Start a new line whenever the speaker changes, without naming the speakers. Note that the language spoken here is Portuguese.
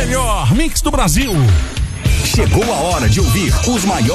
melhor mix do Brasil.
Chegou a hora de ouvir os maiores